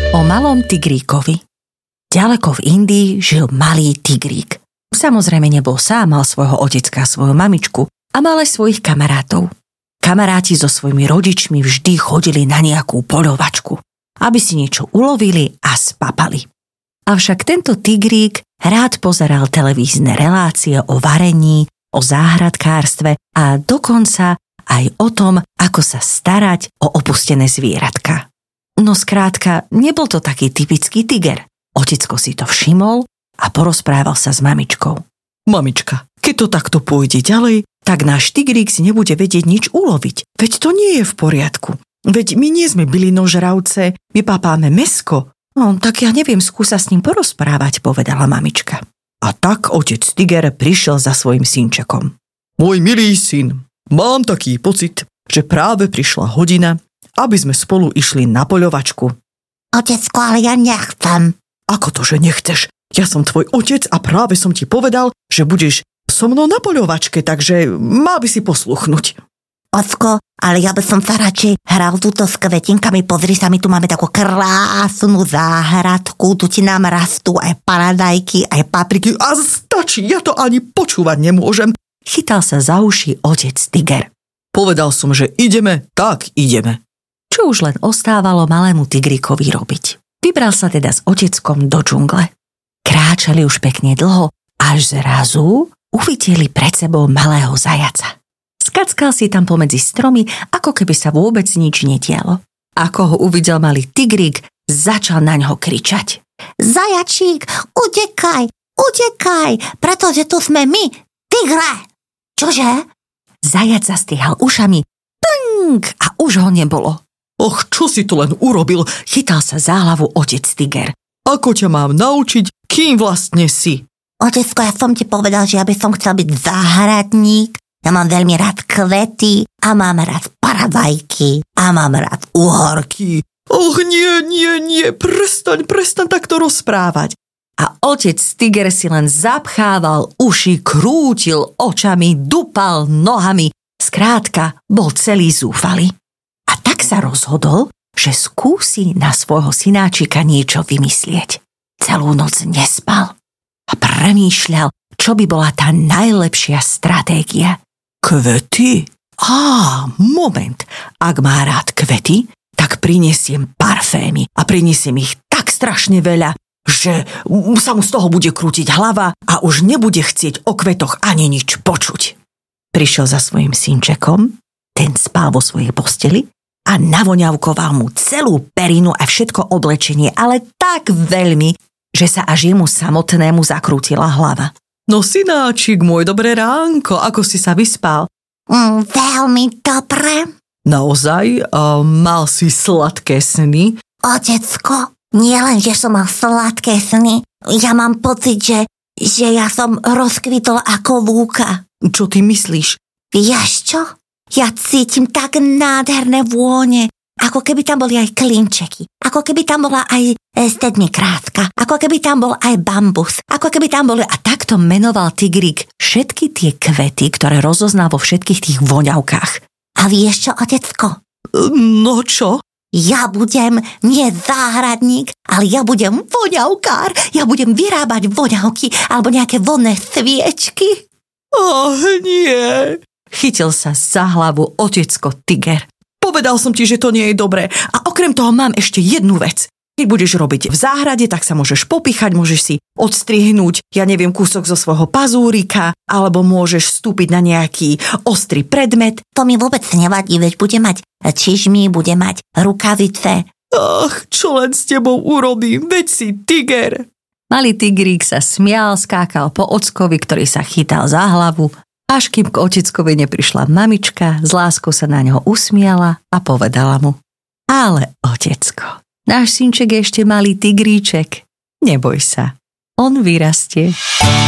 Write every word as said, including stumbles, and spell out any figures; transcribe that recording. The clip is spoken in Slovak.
O malom tigríkovi. Ďaleko v Indii žil malý tigrík. Samozrejme nebol sám, mal svojho otecka, svoju mamičku a mal aj svojich kamarátov. Kamaráti so svojimi rodičmi vždy chodili na nejakú poľovačku, aby si niečo ulovili a spapali. Avšak tento tigrík rád pozeral televízne relácie o varení, o záhradkárstve a dokonca aj o tom, ako sa starať o opustené zvieratka. No skrátka, nebol to taký typický tiger. Otecko si to všimol a porozprával sa s mamičkou. Mamička, keď to takto pôjde ďalej, tak náš tigrík si nebude vedieť nič uloviť. Veď to nie je v poriadku. Veď my nie sme bylinožravce, my papáme mäsko. No, tak ja neviem, skúsa s ním porozprávať, povedala mamička. A tak otec tiger prišiel za svojim synčekom. Môj milý syn, mám taký pocit, že práve prišla hodina, aby sme spolu išli na poľovačku. Otecko, ale ja nechcem. Ako to, že nechceš? Ja som tvoj otec a práve som ti povedal, že budeš so mnou na poľovačke, takže mal by si posluchnúť. Ocko, ale ja by som sa radšej hral túto s kvetinkami. Pozri sa, my tu máme takú krásnu záhradku, tu ti nám rastú aj paradajky, aj papriky. A stačí, ja to ani počúvať nemôžem. Chytal sa za uši otec tiger. Povedal som, že ideme, tak ideme. Čo už len ostávalo malému tigríkovi robiť. Vybral sa teda s oteckom do džungle. Kráčali už pekne dlho, až zrazu uvideli pred sebou malého zajaca. Skackal si tam pomedzi stromy, ako keby sa vôbec nič nedialo. Ako ho uvidel malý tigrík, začal na ňo kričať. Zajačík, utekaj, utekaj, pretože tu sme my, tigre. Čože? Zajac zastrihal ušami, tnk, a už ho nebolo. Och, čo si to len urobil, chytal sa za hlavu otec tiger. Ako ťa mám naučiť, kým vlastne si? Otecko, ja som ti povedal, že ja by som chcel byť záhradník. Ja mám veľmi rád kvety a mám rád paradajky a mám rád uhorky. Och, nie, nie, nie, prestaň, prestaň takto rozprávať. A otec tiger si len zapchával uši, krútil očami, dupal nohami. Skrátka, bol celý zúfalý. A tak sa rozhodol, že skúsi na svojho synáčika niečo vymyslieť. Celú noc nespal a premýšľal, čo by bola tá najlepšia stratégia. Kvety? Á, moment. Ak má rád kvety, tak prinesiem parfémy a prinesiem ich tak strašne veľa, že sa mu z toho bude krútiť hlava a už nebude chcieť o kvetoch ani nič počuť. Prišiel za svojim synčekom, ten spal vo svojej posteli a navoňavkoval mu celú perinu a všetko oblečenie, ale tak veľmi, že sa až jemu samotnému zakrútila hlava. No synáčik môj, dobré ránko, ako si sa vyspal? Mm, veľmi dobre. Naozaj? Uh, mal si sladké sny? Otecko, nie len, že som mal sladké sny, ja mám pocit, že, že ja som rozkvitol ako lúka. Čo ty myslíš? Vieš čo? Ja cítim tak nádherné vône, ako keby tam boli aj klinčeky, ako keby tam bola aj stedný krátka, ako keby tam bol aj bambus, ako keby tam boli... A takto menoval tigrík všetky tie kvety, ktoré rozoznal vo všetkých tých voňavkách. A vieš čo, otecko? No čo? Ja budem nie záhradník, ale ja budem voňavkár. Ja budem vyrábať voňavky alebo nejaké vonné sviečky. Oh, nie... Chytil sa za hlavu otecko tiger. Povedal som ti, že to nie je dobré. A okrem toho mám ešte jednu vec. Keď budeš robiť v záhrade, tak sa môžeš popichať, môžeš si odstrihnúť, ja neviem, kúsok zo svojho pazúrika, alebo môžeš vstúpiť na nejaký ostrý predmet. To mi vôbec nevadí, veď bude mať čižmy, bude mať rukavice. Ach, čo len s tebou urobím, veď si tiger. Malý tigrík sa smial, skákal po ockovi, ktorý sa chytal za hlavu, až kým k oteckovi neprišla mamička, s láskou sa na ňo usmiala a povedala mu: Ale otecko, náš synček je ešte malý tigríček. Neboj sa, on vyrastie.